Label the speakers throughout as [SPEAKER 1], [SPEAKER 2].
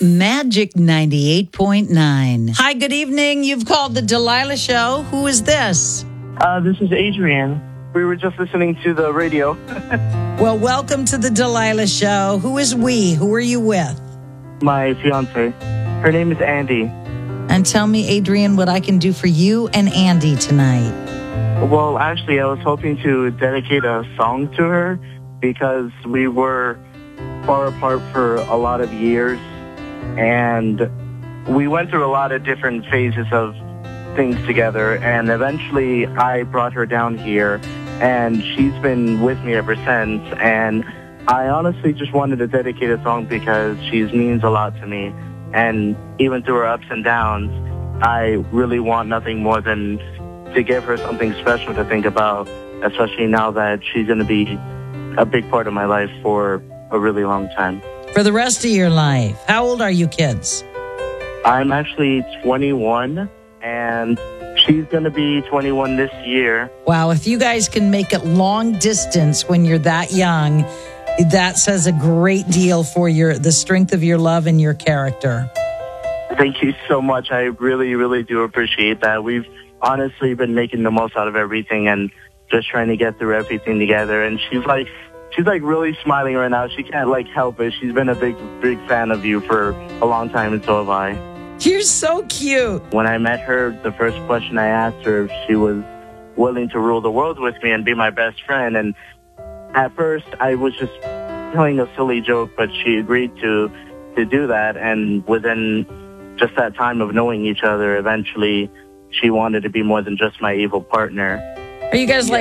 [SPEAKER 1] Magic 98.9. Hi, good evening. You've called the Delilah Show. Who is this?
[SPEAKER 2] This is Adrian. We were just listening to the radio.
[SPEAKER 1] Well, welcome to the Delilah Show. Who is we? Who are you with?
[SPEAKER 2] My fiance. Her name is Andy.
[SPEAKER 1] And tell me, Adrian, what I can do for you and Andy tonight.
[SPEAKER 2] Well, actually, I was hoping to dedicate a song to her because we were far apart for a lot of years. And we went through a lot of different phases of things together. And eventually, I brought her down here. And she's been with me ever since. And I honestly just wanted to dedicate a song because she means a lot to me. And even through her ups and downs, I really want nothing more than to give her something special to think about, especially now that she's going to be a big part of my life for a really long time.
[SPEAKER 1] For the rest of your life. How old are you kids?
[SPEAKER 2] I'm actually 21, and she's going to be 21 this year.
[SPEAKER 1] Wow, if you guys can make it long distance when you're that young, that says a great deal for the strength of your love and your character.
[SPEAKER 2] Thank you so much. I really, really do appreciate that. We've honestly been making the most out of everything and just trying to get through everything together. And she's like really smiling right now. She can't help it. She's been a big fan of you for a long time, and so have I.
[SPEAKER 1] You're so cute.
[SPEAKER 2] When I met her, the first question I asked her if she was willing to rule the world with me and be my best friend. And at first, I was just telling a silly joke, but she agreed to do that. And within just that time of knowing each other, eventually she wanted to be more than just my evil partner.
[SPEAKER 1] Are you guys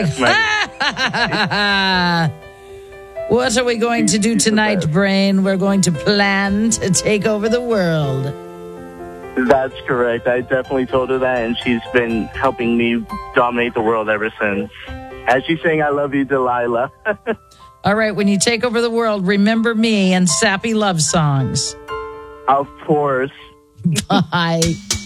[SPEAKER 1] what are we going to do tonight, Brain? We're going to plan to take over the world.
[SPEAKER 2] That's correct. I definitely told her that, and she's been helping me dominate the world ever since. As she's saying, I love you, Delilah.
[SPEAKER 1] All right, when you take over the world, remember me and sappy love songs.
[SPEAKER 2] Of course.
[SPEAKER 1] Bye.